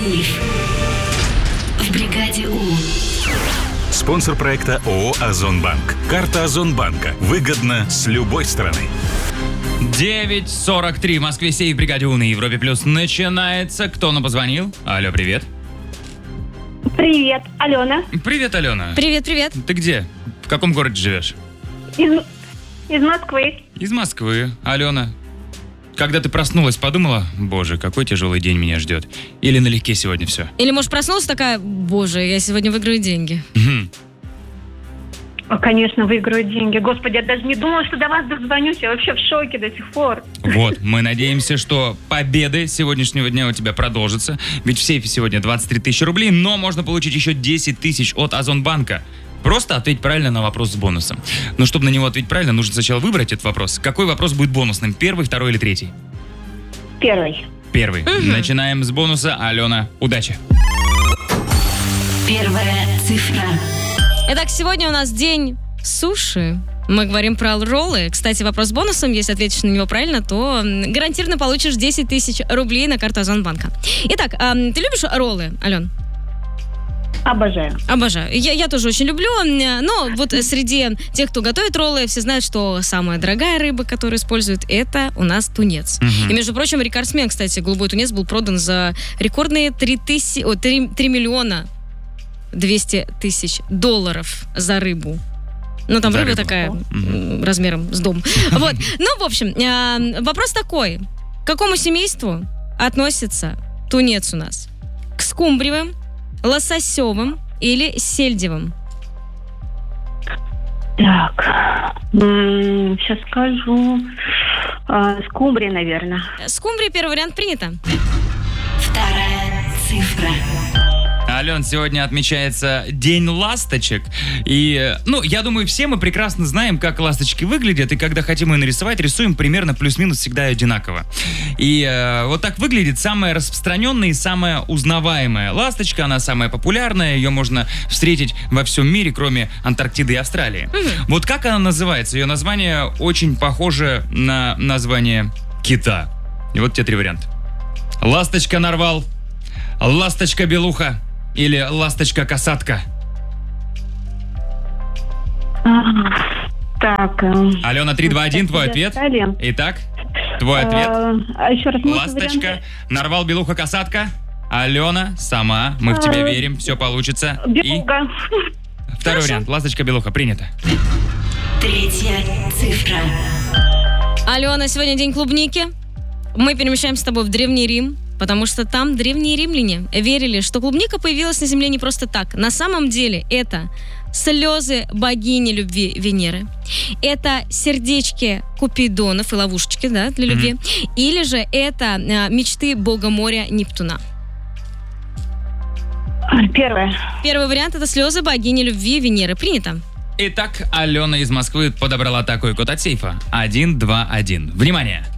Ивлев. В бригаде У. Спонсор проекта ООО «Озонбанк». Карта Озонбанка. Выгодно с любой стороны. 9:43 в Москве, сей в бригаде У на Европе Плюс начинается. Кто нам позвонил? Алло, привет. Привет, Алена. Привет, Алена. Привет. Ты где? В каком городе живешь? Из Москвы. Из Москвы. Алена, когда ты проснулась, подумала: боже, какой тяжелый день меня ждет? Или налегке сегодня все? Или, может, проснулась такая: боже, я сегодня выиграю деньги. Конечно, выиграю деньги. Господи, я даже не думала, что до вас дозвонюсь. Я вообще в шоке до сих пор. Вот, мы надеемся, что победы сегодняшнего дня у тебя продолжатся. Ведь в сейфе сегодня 23 тысячи рублей, но можно получить еще 10 тысяч от Озонбанка. Просто ответь правильно на вопрос с бонусом. Но чтобы на него ответить правильно, нужно сначала выбрать этот вопрос. Какой вопрос будет бонусным? Первый, второй или третий? Первый. Первый. Начинаем с бонуса. Алена, удачи. Первая цифра. Итак, сегодня у нас день суши. Мы говорим про роллы. Кстати, вопрос с бонусом. Если ответишь на него правильно, то гарантированно получишь 10 тысяч рублей на карту Озонбанка. Итак, ты любишь роллы, Ален? Обожаю. Обожаю. Я тоже очень люблю, но вот среди тех, кто готовит роллы, все знают, что самая дорогая рыба, которую используют, это у нас тунец. И, между прочим, рекордсмен, кстати, голубой тунец был продан за рекордные 3 миллиона 200 тысяч долларов за рыбу. Ну, там рыба такая, размером с дом. Вот. Ну, в общем, вопрос такой. К какому семейству относится тунец у нас? К скумбриевым, лососевым или сельдевым? Так, сейчас скажу. Скумбрия, наверное. Скумбрия, первый вариант, принято. Вторая цифра. Ален, сегодня отмечается День ласточек. И, я думаю, все мы прекрасно знаем, как ласточки выглядят. И когда хотим ее нарисовать, рисуем примерно плюс-минус всегда одинаково. И вот так выглядит самая распространенная и самая узнаваемая ласточка. Она самая популярная. Ее можно встретить во всем мире, кроме Антарктиды и Австралии. Вот как она называется? Ее название очень похоже на название кита. И вот те 3 варианта. Ласточка-нарвал, ласточка-белуха или ласточка-касатка? Так. Алена, 3, 2, 1, твой ответ. Итак, твой ответ. Еще раз. Ласточка, нарвал, белуха, касатка. Алена, сама, мы в тебя верим, все получится. Белуга. И второй вариант, ласточка-белуха, принято. Третья цифра. Алена, сегодня день клубники. Мы перемещаемся с тобой в Древний Рим, потому что там древние римляне верили, что клубника появилась на земле не просто так. На самом деле это слезы богини любви Венеры. Это сердечки Купидонов и ловушечки, да, для любви. Или же это мечты бога моря Нептуна. Первый вариант — это слезы богини любви Венеры. Принято. Итак, Алена из Москвы подобрала такой код от сейфа. 1, 2, 1. Внимание!